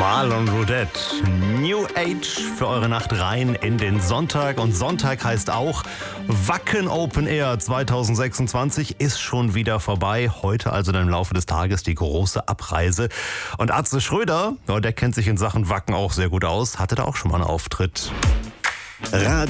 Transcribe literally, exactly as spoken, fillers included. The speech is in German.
Marlon Roudette, New Age für eure Nacht rein in den Sonntag. Und Sonntag heißt auch Wacken Open Air zwanzig sechsundzwanzig ist schon wieder vorbei. Heute also dann im Laufe des Tages die große Abreise. Und Atze Schröder, ja, der kennt sich in Sachen Wacken auch sehr gut aus, hatte da auch schon mal einen Auftritt.